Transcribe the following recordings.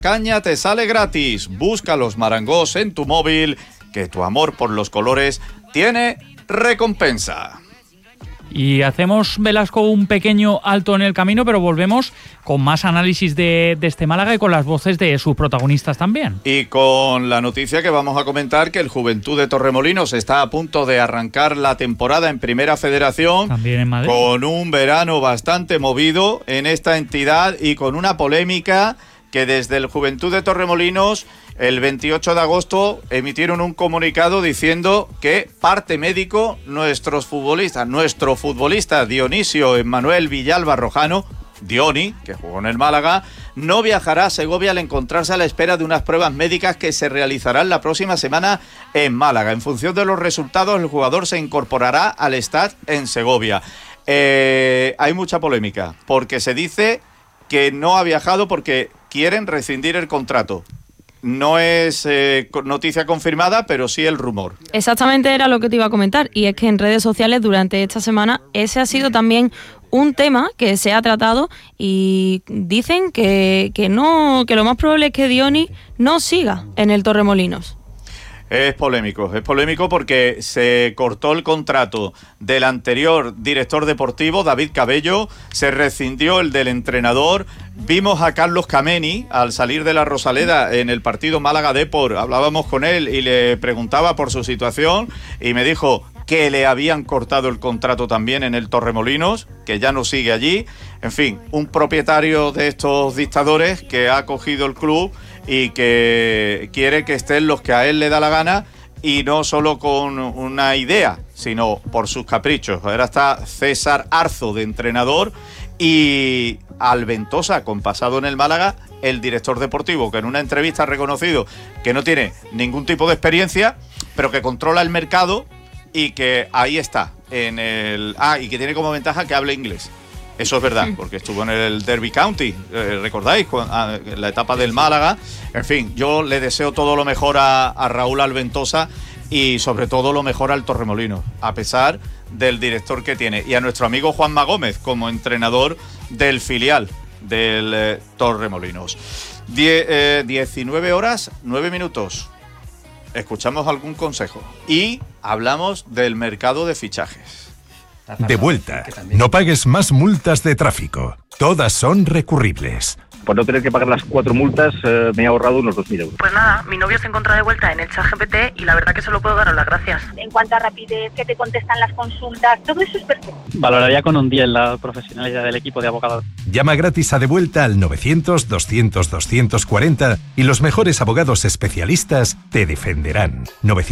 Caña te sale gratis. Busca los Marangós en tu móvil, que tu amor por los colores tiene recompensa. Y hacemos, Velasco, un pequeño alto en el camino, pero volvemos con más análisis de este Málaga y con las voces de sus protagonistas también. Y con la noticia que vamos a comentar, que el Juventud de Torremolinos está a punto de arrancar la temporada en Primera Federación. También en Madrid. Con un verano bastante movido en esta entidad y con una polémica que desde el Juventud de Torremolinos el 28 de agosto emitieron un comunicado diciendo que parte médico, nuestro futbolista Dionisio Emmanuel Villalba Rojano, Dioni, que jugó en el Málaga, no viajará a Segovia al encontrarse a la espera de unas pruebas médicas que se realizarán la próxima semana en Málaga. En función de los resultados, el jugador se incorporará al Stade en Segovia. Hay mucha polémica, porque se dice que no ha viajado porque quieren rescindir el contrato. No es noticia confirmada, pero sí el rumor. Exactamente, era lo que te iba a comentar, y es que en redes sociales durante esta semana ese ha sido también un tema que se ha tratado y dicen que lo más probable es que Dioni no siga en el Torremolinos. Es polémico porque se cortó el contrato del anterior director deportivo, David Cabello, se rescindió el del entrenador. Vimos a Carlos Kameni al salir de la Rosaleda en el partido Málaga-Depor, hablábamos con él y le preguntaba por su situación y me dijo que le habían cortado el contrato también en el Torremolinos, que ya no sigue allí. En fin, un propietario de estos dictadores que ha cogido el club y que quiere que estén los que a él le da la gana y no solo con una idea, sino por sus caprichos. Ahora está César Arzo de entrenador y Alventosa, con pasado en el Málaga, el director deportivo, que en una entrevista ha reconocido que no tiene ningún tipo de experiencia, pero que controla el mercado y que ahí está, y que tiene como ventaja que hable inglés. Eso es verdad, porque estuvo en el Derby County, ¿recordáis? En la etapa del Málaga. En fin, yo le deseo todo lo mejor a Raúl Alventosa y sobre todo lo mejor al Torremolinos, a pesar del director que tiene. Y a nuestro amigo Juanma Gómez como entrenador del filial del Torremolinos. 19 horas, 9 minutos. Escuchamos algún consejo y hablamos del mercado de fichajes. De vuelta. No pagues más multas de tráfico. Todas son recurribles. Por no tener que pagar las 4 multas, me he ahorrado unos 2.000 euros. Pues nada, mi novio se encuentra de vuelta en el ChatGPT y la verdad que solo puedo daros las gracias. En cuanto a rapidez, que te contestan las consultas, todo eso es perfecto. Valoraría con un 10 la profesionalidad del equipo de abogados. Llama gratis a De Vuelta al 900-200-240 y los mejores abogados especialistas te defenderán.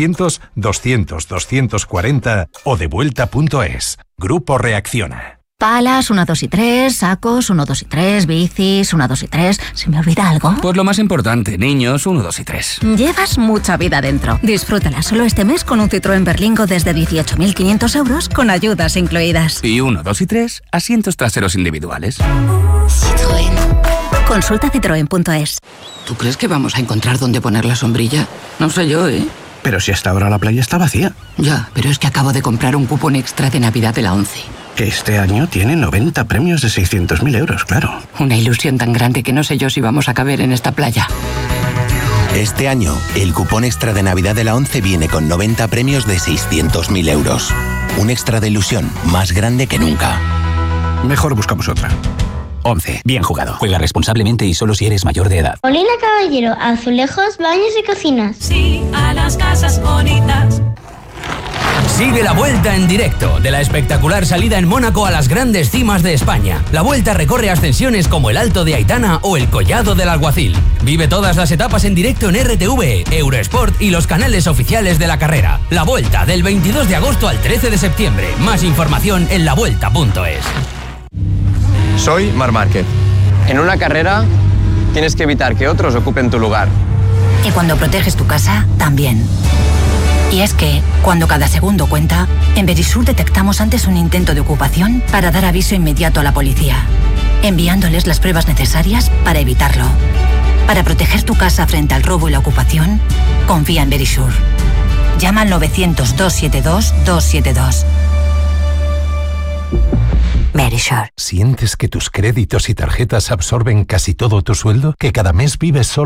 900-200-240 o devuelta.es. Grupo Reacciona. Palas, 1, 2 y 3, sacos, 1, 2 y 3, bicis, 1, 2 y 3... ¿Se me olvida algo? Pues lo más importante, niños, 1, 2 y 3. Llevas mucha vida dentro. Disfrútala solo este mes con un Citroën Berlingo desde 18.500 euros con ayudas incluidas. Y 1, 2 y 3, asientos traseros individuales. Citroën. Consulta citroen.es. ¿Tú crees que vamos a encontrar dónde poner la sombrilla? No sé yo, ¿eh? Pero si hasta ahora la playa está vacía. Ya, pero es que acabo de comprar un cupón extra de Navidad de la ONCE. Que este año tiene 90 premios de 600.000 euros, claro. Una ilusión tan grande que no sé yo si vamos a caber en esta playa. Este año, el cupón extra de Navidad de la ONCE viene con 90 premios de 600.000 euros. Un extra de ilusión más grande que nunca. Mejor buscamos otra. ONCE. Bien jugado. Juega responsablemente y solo si eres mayor de edad. Molina Caballero, azulejos, baños y cocinas. Sí, a las casas bonitas. Sigue la Vuelta en directo de la espectacular salida en Mónaco a las grandes cimas de España. La Vuelta recorre ascensiones como el Alto de Aitana o el Collado del Alguacil. Vive todas las etapas en directo en RTV, Eurosport y los canales oficiales de la carrera. La Vuelta del 22 de agosto al 13 de septiembre. Más información en lavuelta.es. Soy Marc Márquez. En una carrera tienes que evitar que otros ocupen tu lugar. Y cuando proteges tu casa, también. Y es que, cuando cada segundo cuenta, en Verisur detectamos antes un intento de ocupación para dar aviso inmediato a la policía, enviándoles las pruebas necesarias para evitarlo. Para proteger tu casa frente al robo y la ocupación, confía en Verisur. Llama al 900-272-272. Verisur. ¿Sientes que tus créditos y tarjetas absorben casi todo tu sueldo? ¿Que cada mes vives solo